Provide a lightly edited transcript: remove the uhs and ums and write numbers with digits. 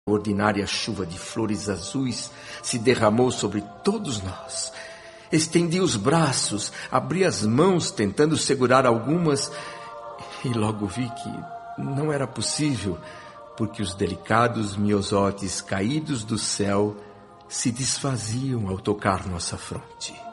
A ordinária chuva de flores azuis se derramou sobre todos nós. Estendi os braços, abri as mãos tentando segurar algumas e logo vi que não era possível, porque os delicados miosotes caídos do céu se desfaziam ao tocar nossa fronte.